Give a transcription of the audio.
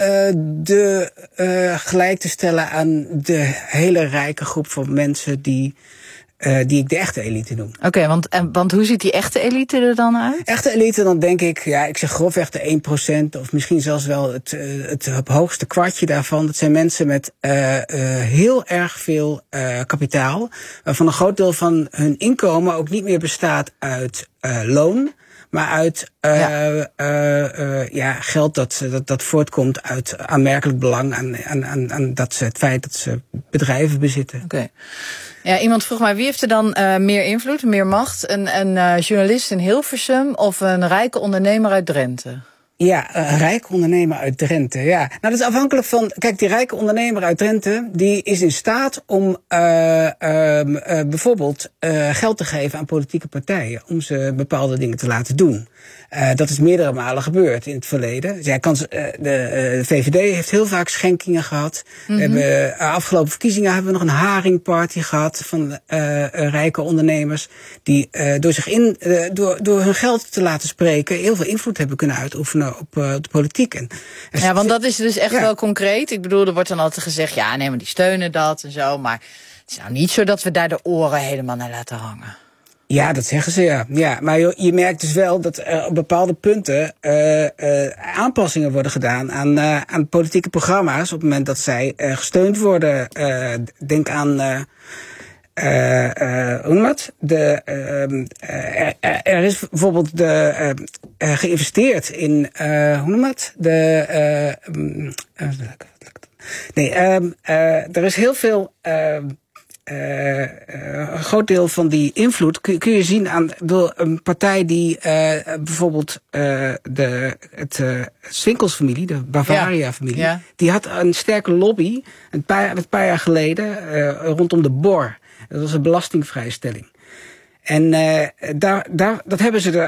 gelijk te stellen aan de hele rijke groep van mensen die ik de echte elite noem. Oké, want hoe ziet die echte elite er dan uit? Echte elite, dan denk ik, ik zeg grofweg de 1%... of misschien zelfs wel het hoogste kwartje daarvan. Dat zijn mensen met heel erg veel kapitaal, waarvan een groot deel van hun inkomen ook niet meer bestaat uit loon, maar uit geld dat voortkomt uit aanmerkelijk belang aan het feit dat ze bedrijven bezitten. Oké. Ja, iemand vroeg mij, wie heeft er dan meer invloed, meer macht? Een journalist in Hilversum of een rijke ondernemer uit Drenthe? Ja, een rijke ondernemer uit Drenthe, ja. Nou, dat is afhankelijk van... Kijk, die rijke ondernemer uit Drenthe, die is in staat om bijvoorbeeld geld te geven aan politieke partijen, om ze bepaalde dingen te laten doen. Dat is meerdere malen gebeurd in het verleden. Dus de VVD heeft heel vaak schenkingen gehad. Mm-hmm. We hebben afgelopen verkiezingen hebben we nog een haringparty gehad van rijke ondernemers die door hun geld te laten spreken heel veel invloed hebben kunnen uitoefenen op de politiek. Ja, want dat is dus echt wel concreet. Ik bedoel, er wordt dan altijd gezegd, ja, nee, maar die steunen dat en zo. Maar het is nou niet zo dat we daar de oren helemaal naar laten hangen. Ja, dat zeggen ze, ja. Maar je merkt dus wel dat er op bepaalde punten aanpassingen worden gedaan aan politieke programma's op het moment dat zij gesteund worden. Denk aan hoe noem het? Er is bijvoorbeeld geïnvesteerd in hoe noem het? Er is heel veel. Een groot deel van die invloed kun je zien aan een partij die bijvoorbeeld het Swinkels-familie, de Bavaria-familie, die had een sterke lobby een paar jaar geleden rondom de BOR. Dat was een belastingvrijstelling. En dat hebben ze